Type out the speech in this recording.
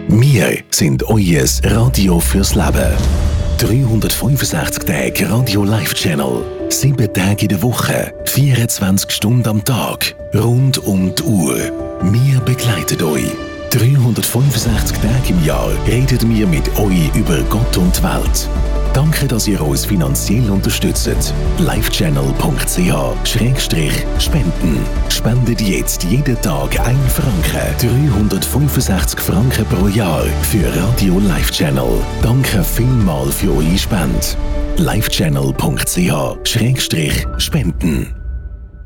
Wir sind euer Radio fürs Leben. 365 Tage Radio Live Channel. 7 Tage in der Woche. 24 Stunden am Tag. Rund um die Uhr. Wir begleiten euch. 365 Tage im Jahr reden wir mit euch über Gott und die Welt. Danke, dass ihr uns finanziell unterstützt. livechannel.ch/spenden. Spendet jetzt jeden Tag 1 Franken. 365 Franken pro Jahr für Radio Live Channel. Danke vielmals für eure Spende. livechannel.ch/spenden.